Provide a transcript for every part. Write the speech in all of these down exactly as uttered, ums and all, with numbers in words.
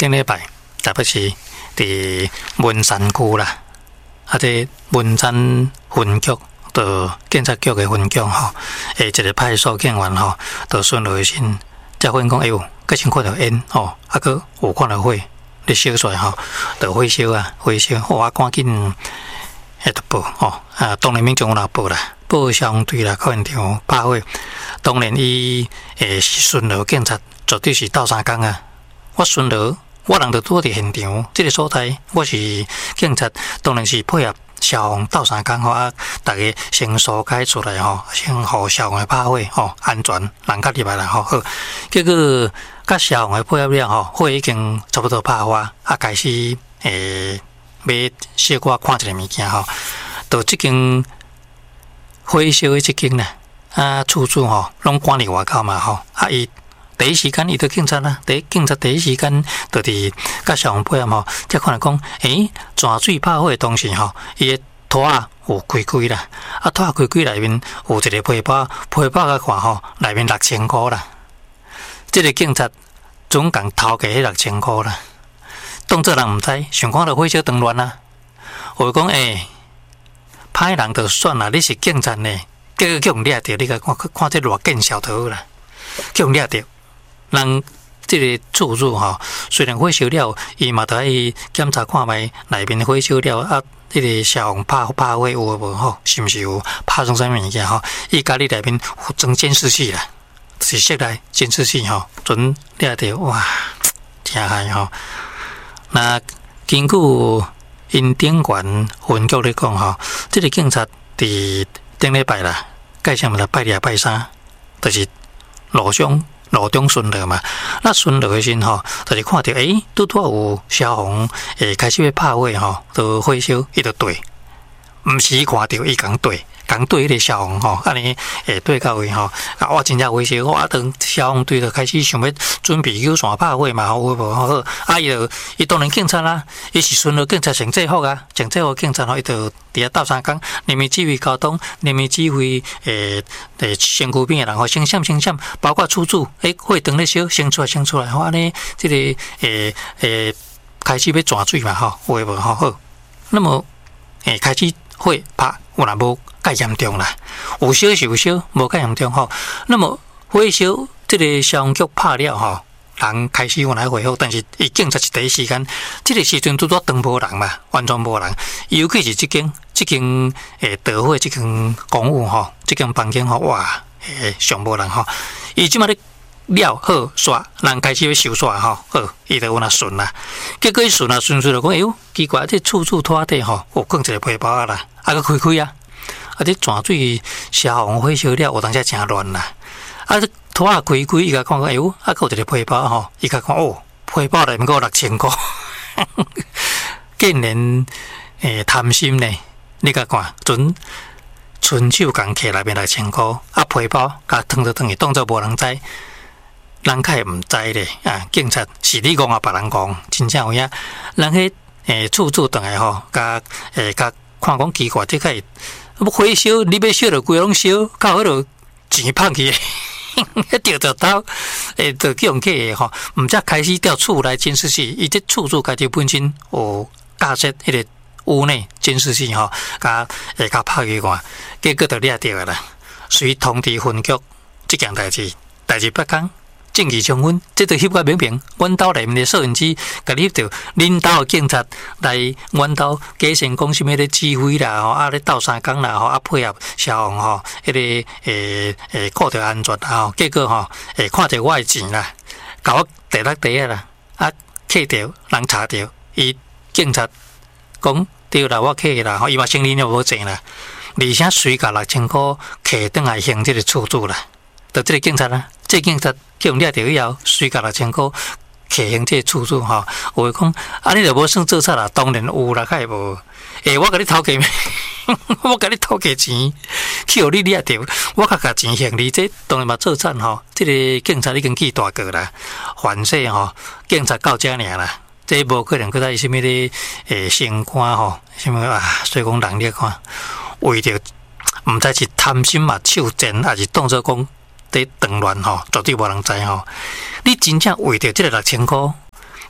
顶礼拜特别是伫文山区啦，啊，这文山分局。到警察局的分局吼，诶，一个派出所警员吼，到孙落先，才发现讲，哎呦，佮先看到烟吼，啊个有看到火，咧烧出来吼，到火烧啊，火烧，我赶紧诶，就报吼，啊，当然民众有报啦，报消防队啦，到现场拍火，当然伊诶是孙落警察绝对是斗相共啊，我孙落，我人就拄伫现场，即、这个所在，我是警察，当然是配合。消防斗相共吼啊，大家先疏解出来吼，先互消防的拍火吼，安全人较入来啦吼。好，结果甲消防的配合了吼，火已经差不多拍发，啊开始诶要小可看一个物件吼，到即间火烧的即间啦，啊厝主吼拢关伫外口嘛吼，啊伊。第一时间，伊到警察啦，第一警察第一时间就伫甲消防配合吼，才看来讲，诶，泉水拍火的同时吼，伊的拖啊有开开啦，啊拖开开内面有一个皮包，皮包甲看吼，内面六千箍啦。这个警察总共偷过迄六千箍啦，当作人毋知，想看到火烧当乱啊。我讲诶，歹人就算啦，你是警察呢，结果叫人掠着，你甲看看这偌见小头啦，叫人掠着。人这个厝主吼，虽然火烧了，伊嘛得去检查看卖内面火烧了啊，这个消防拍拍火有无吼？是毋是有拍成啥物件吼？伊家己内面有装监视器啦，是室内监视器吼，准掠着哇，真害吼。那根据因顶管分局咧讲吼，这个警察伫顶礼拜啦，介绍嘛来拜二拜三，就是路上。路中顺落嘛，那顺落的时阵吼，就是看到诶，拄拄有消防诶开始要拍火吼，就火烧，伊就对，毋是伊看到伊讲对，讲对迄个消防吼，安尼诶对到位吼，啊我真正火烧，我等消防队就开始想要准备有线拍火嘛，有无好，啊伊就伊当然警察啦，伊是顺落警察穿制服啊，穿制服警察吼，伊就伫遐斗相共，人民指挥交通，人民指挥诶诶身躯边诶人吼，先闪先闪，包括厝主，诶火灯咧烧，先出来先出来，吼安尼，即个诶诶开始要转水嘛吼，有无吼好，那么诶开始火拍，有若无介严重啦，有烧是有烧，无介严重吼。那么火烧即个消防局拍了吼。人开始原来回复，但是伊警察是第一时间，这个时阵拄拄当无人嘛，完全无人。尤其是即间即间诶导火即间公务吼，即间房间吼，哇，诶上无人吼。伊即马咧了好刷，人开始要收刷吼，好，伊就有那顺啦。结果伊顺啊顺顺就讲，哎呦，奇怪，这厝厝拖底吼，有放一个皮包啊啦，啊个开开啊，啊这泉水消防火烧了，有当时真乱啦，啊这。拖啊开开，伊甲看讲，哎呦，啊，有一个皮包吼，伊甲看哦，皮包内面有六千块，竟然诶贪心呢！你甲看，准伸手共摕内面六千块，啊，皮包甲吞着吞去，当作无人知，人较会毋知咧啊！警察是你讲啊，别人讲，真正有影，人迄诶厝主倒来吼，甲诶甲看讲奇怪，这个要火烧，你要烧就规拢烧，到迄落钱放去。一钓着到，诶，就叫人去吼，毋则开始调厝内监视器，伊这厝主家己本身有架设迄个屋内监视器吼，甲下骹拍去看，结果就掠着个啦。随通知分局即件代志，代志不讲，证据充分，这就翕个明明，阮兜内面的摄影机，甲你翕着恁兜的警察来阮兜假成讲什么咧指挥啦，吼啊咧斗相共啦，吼啊配合消防吼，迄个诶诶顾着安全啦，吼结果吼诶看着我的钱啦，甲我第六第啊啦，啊摕着人查着，伊警察讲对啦，我摕啦，吼伊嘛承认了无钱啦，而且随甲六千块摕转来还这个厝主啦，就这个警察啦。这警察叫人掠着以后，随甲六千块摕行这厝主吼，有诶讲，啊你著无算做贼啦，当然有啦，较无。诶，我甲你偷价，我甲你偷价钱，去互你掠着，我甲甲钱还你，这当然嘛做贼吼。这个警察已经记大过啦，反正吼，警察到遮尔啦，这无可能搁在什么咧诶升官吼，什么啊，所以讲人咧看，为着毋知是贪心嘛，手贱，还是当作讲。在动乱吼，绝对无人知吼。你真正为着这个六千块，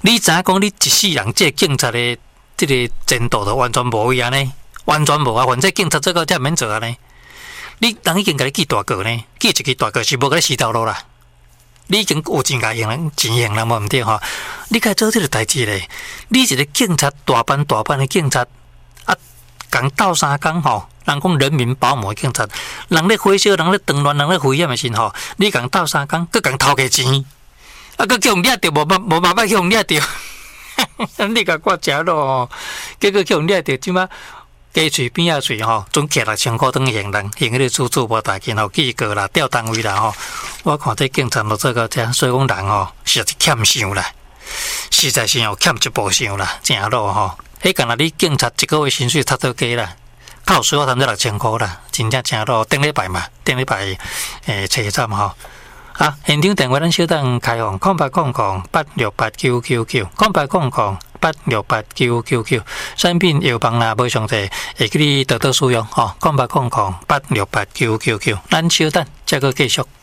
你知影讲你一世人这警察的这个前途就完全无伊安尼，完全无啊！反正警察这个才免做安尼。你人已经甲你记大过呢，记一支大过是无甲你死头路啦。你已经有钱甲用了，钱用了无毋对吼。你该做这个代志咧。你一个警察大班大班的警察啊，共斗三工吼，人讲人民保姆警察，人咧火烧，人咧动乱，人咧危险的时吼，你共斗三工，佮共偷个钱，啊，佮叫人掠着，无无无办法叫人掠着。你甲我食咯，结果叫人掠着，即马。鸡喙边啊喙吼，总摕六千块当行人，行迄个处处无大件吼，记过啦，调单位啦吼。我看这警察都做到这，所以讲人吼实在是欠想啦，实在是吼欠一步想啦，真咯吼。迄干那你警察一个月薪水差不多低啦，扣税我差不多六千块啦，真正真咯。顶礼拜嘛，顶礼拜诶车站吼。啊，现场电话咱小等开放，空八空空八六八九九九，空八空空八六八九九九。产品药房啦，买上济会给你得到使用吼，空八空空八六八九九九。咱小等再个继续。